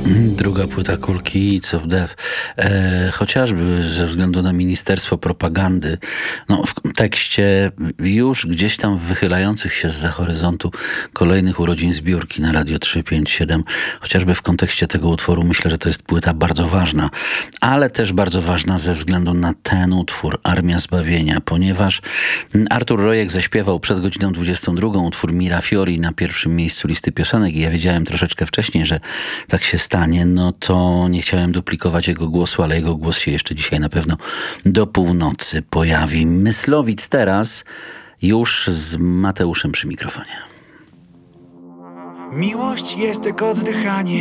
Druga płyta Kulki, Eats of Death, chociażby ze względu na Ministerstwo Propagandy, w kontekście już gdzieś tam wychylających się zza horyzontu kolejnych urodzin zbiórki na Radio 357, chociażby w kontekście tego utworu myślę, że to jest płyta bardzo ważna, ale też bardzo ważna ze względu na ten utwór, Armia Zbawienia, ponieważ Artur Rojek zaśpiewał przed godziną 22 utwór Mira Fiori na pierwszym miejscu listy piosenek i ja wiedziałem troszeczkę wcześniej, że tak się stanie, to nie chciałem duplikować jego głosu, ale jego głos się jeszcze dzisiaj na pewno do północy pojawi. Myslowic teraz już z Mateuszem przy mikrofonie. Miłość jest jak oddychanie.